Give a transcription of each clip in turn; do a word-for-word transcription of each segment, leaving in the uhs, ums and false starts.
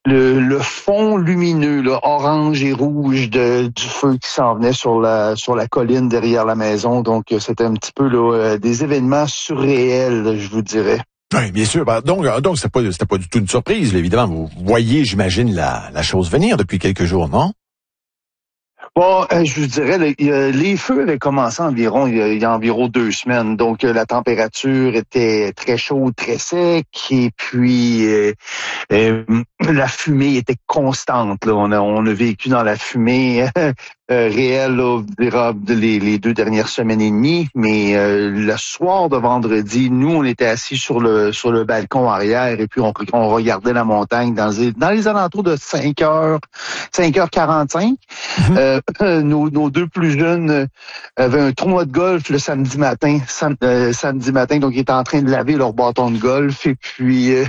le, le fond lumineux, là, orange et rouge de, du feu qui s'en venait sur la sur la colline derrière la maison. Donc, c'était un petit peu là, des événements surréels, je vous dirais. Oui, bien sûr. Ben, donc, donc c'était pas, c'était pas du tout une surprise. Là, évidemment, vous voyez, j'imagine, la, la chose venir depuis quelques jours, non? Bon, euh, je vous dirais, le, les feux avaient commencé environ il y a, il y a environ deux semaines. Donc, euh, la température était très chaude, très sec, et puis euh, euh, la fumée était constante. Là. On a, on a vécu dans la fumée euh, réelle là, les, les deux dernières semaines et demie. Mais euh, le soir de vendredi, nous, on était assis sur le sur le balcon arrière et puis on, on regardait la montagne dans les, dans les alentours de cinq heures, cinq heures quarante-cinq. Mm-hmm. Euh, Nos, nos deux plus jeunes euh, avaient un tournoi de golf le samedi matin, sam, euh, samedi matin, donc ils étaient en train de laver leur bâton de golf et puis euh,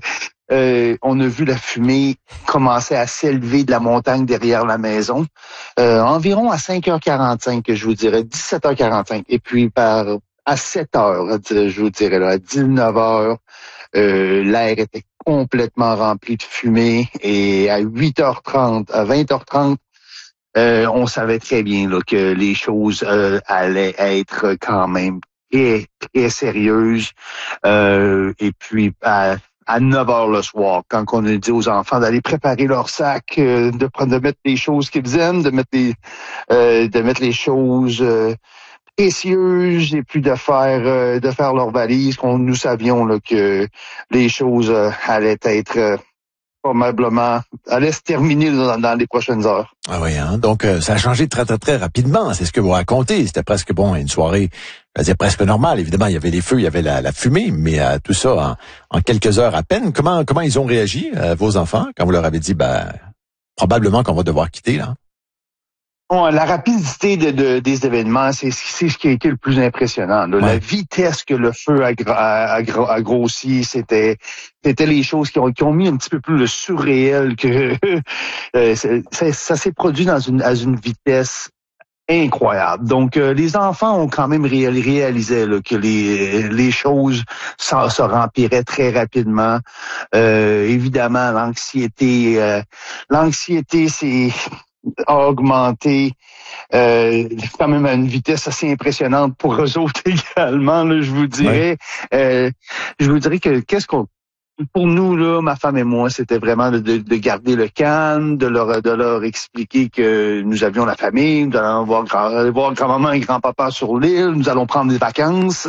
euh, on a vu la fumée commencer à s'élever de la montagne derrière la maison, euh, environ à cinq heures quarante-cinq, je vous dirais, dix-sept heures quarante-cinq, et puis par à sept heures, je vous dirais, là, à dix-neuf heures, euh, l'air était complètement rempli de fumée et à huit heures trente, à vingt heures trente, Euh, on savait très bien là, que les choses euh, allaient être quand même très, très sérieuses. Euh, et puis, à, à neuf heures le soir, quand on a dit aux enfants d'aller préparer leur sac, euh, de prendre, de mettre les choses qu'ils aiment, de mettre les, euh, de mettre les choses euh, précieuses et puis de faire, euh, de faire leur valise, qu'on nous savions là, que les choses euh, allaient être euh, probablement allait se terminer dans, dans les prochaines heures. Ah oui, hein? Donc euh, ça a changé très très très rapidement. C'est ce que vous racontez. C'était presque bon une soirée, je veux dire presque normale. Évidemment, il y avait les feux, il y avait la, la fumée, mais euh, tout ça en, en quelques heures à peine. Comment comment ils ont réagi, euh, vos enfants, quand vous leur avez dit, ben probablement qu'on va devoir quitter là? Bon, la rapidité de, de, des événements, c'est, c'est ce qui a été le plus impressionnant. Ouais. La vitesse que le feu a, a, a, a grossi, c'était, c'était les choses qui ont, qui ont mis un petit peu plus le surréel que euh, ça, ça s'est produit dans une, à une vitesse incroyable. Donc, euh, les enfants ont quand même réalisé là, que les, les choses ça, se rempliraient très rapidement. Euh, évidemment, l'anxiété, euh, l'anxiété, c'est a augmenté euh, quand même à une vitesse assez impressionnante pour eux autres également, là, je vous dirais. Ouais. Euh, je vous dirais que qu'est-ce qu'on pour nous, là, ma femme et moi, c'était vraiment de, de, de garder le calme, de leur, de leur expliquer que nous avions la famille, nous allons voir, grand, aller voir grand-maman et grand-papa sur l'île, nous allons prendre des vacances.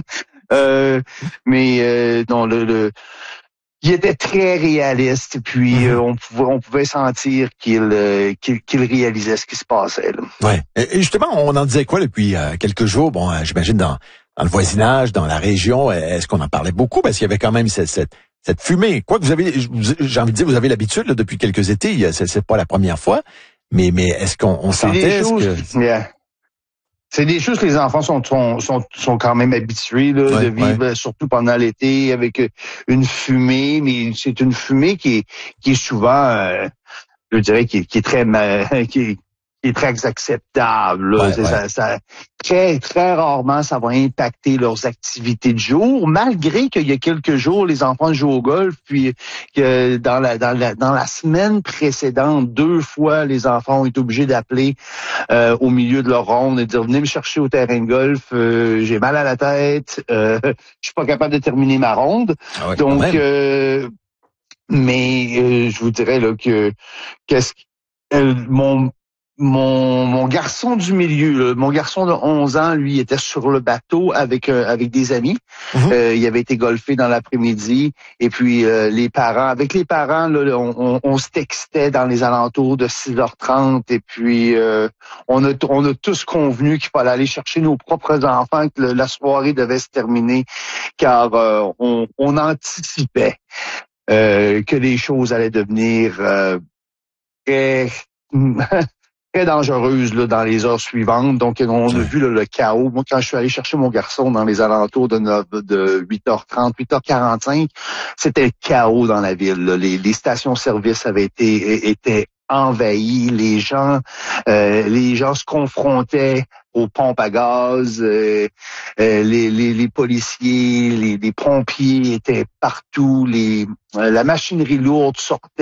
euh, mais euh, non, le, le il était très réaliste, puis mm-hmm. euh, on pouvait on pouvait sentir qu'il euh, qu'il, qu'il réalisait ce qui se passait. Là. Ouais. Et justement, on en disait quoi depuis euh, quelques jours? Bon, euh, j'imagine dans dans le voisinage, dans la région, est-ce qu'on en parlait beaucoup parce qu'il y avait quand même cette cette, cette fumée. Quoi que vous avez, j'ai envie de dire, vous avez l'habitude là, depuis quelques étés. C'est, c'est pas la première fois, mais mais est-ce qu'on on c'est sentait des choses, que... yeah. C'est des choses que les enfants sont sont sont, sont quand même habitués là, ouais, de vivre, ouais. Surtout pendant l'été, avec une fumée, mais c'est une fumée qui est qui est souvent, euh, je dirais, qui, qui est très qui est, qui est très acceptable. Là. Ouais, ouais. Ça, ça, très très rarement, ça va impacter leurs activités de jour, malgré qu'il y a quelques jours, les enfants jouent au golf, puis que dans la dans la dans la semaine précédente, deux fois, les enfants ont été obligés d'appeler euh, au milieu de leur ronde et de dire venez me chercher au terrain de golf, euh, j'ai mal à la tête, euh, je suis pas capable de terminer ma ronde. Ah ouais, donc euh, mais euh, je vous dirais là que qu'est-ce euh, mon Mon, mon garçon du milieu, là, mon garçon de onze ans, lui, était sur le bateau avec euh, avec des amis. Mm-hmm. Euh, il avait été golfé dans l'après-midi. Et puis, euh, les parents, avec les parents, là, on, on, on se textait dans les alentours de six heures trente. Et puis, euh, on, a, on a tous convenu qu'il fallait aller chercher nos propres enfants, que le, la soirée devait se terminer, car euh, on, on anticipait euh, que les choses allaient devenir euh, très... très dangereuse là, dans les heures suivantes. Donc, on a vu là, le chaos. Moi, quand je suis allé chercher mon garçon dans les alentours de, de huit heures trente, huit heures quarante-cinq, c'était le chaos dans la ville. Là. Les, les stations-service avaient été étaient envahies. Les gens, euh, les gens se confrontaient aux pompes à gaz. Euh, euh, les, les, les policiers, les, les pompiers étaient partout. Les, euh, la machinerie lourde sortait.